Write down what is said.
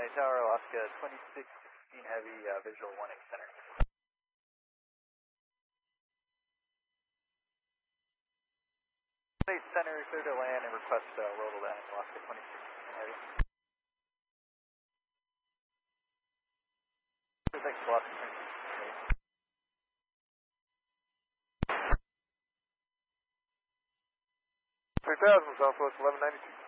Tower, Alaska 2616 Heavy, visual 1 center. Center, clear to land and request roll to land, Alaska 2616 Heavy. Thanks, Alaska 2616 Heavy. 3000, Southwest 1192.